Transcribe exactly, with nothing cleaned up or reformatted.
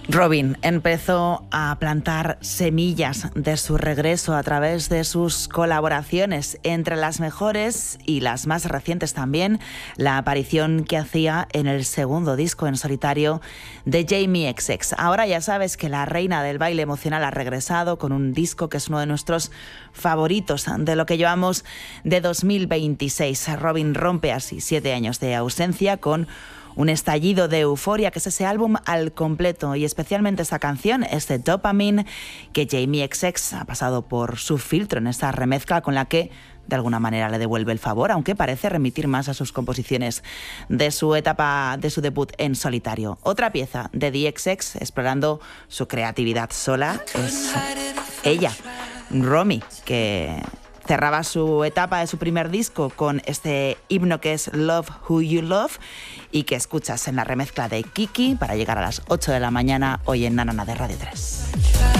Robyn empezó a plantar semillas de su regreso a través de sus colaboraciones, entre las mejores y las más recientes también, la aparición que hacía en el segundo disco en solitario de Jamie equis equis. Ahora ya sabes que la reina del baile emocional ha regresado con un disco que es uno de nuestros favoritos de lo que llevamos de dos mil veintiséis. Robyn rompe así siete años de ausencia con un estallido de euforia, que es ese álbum al completo, y especialmente esta canción, este Dopamine, que Jamie equis equis ha pasado por su filtro en esta remezcla con la que de alguna manera le devuelve el favor, aunque parece remitir más a sus composiciones de su etapa, de su debut en solitario. Otra pieza de The equis equis, explorando su creatividad sola, es ella, Romy, que cerraba su etapa de su primer disco con este himno que es Love Who You Love y que escuchas en la remezcla de Kiki para llegar a las ocho de la mañana hoy en Na Na Na de Radio tres.